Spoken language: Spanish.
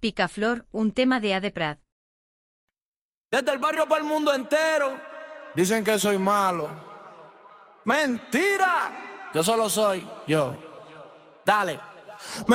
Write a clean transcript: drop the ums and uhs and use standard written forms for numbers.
Picaflor, un tema de Ade Prat. Desde el barrio para el mundo entero dicen que soy malo. ¡Mentira! Yo solo soy yo. Dale.